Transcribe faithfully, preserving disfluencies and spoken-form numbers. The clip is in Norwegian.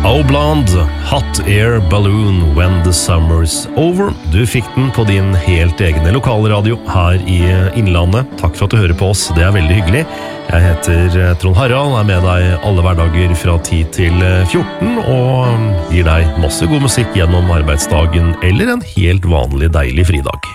Oh Blonde, Hot Air Balloon When the Summer's Over. Du fikk den på din helt egne lokalradio her i Innlandet. Takk for at du hører på oss, det er veldig hyggelig. Jeg heter Trond Harald, er med deg alle hverdager fra ti til fjorten og gir deg masse god musikk gjennom arbeidsdagen eller en helt vanlig deilig fridag.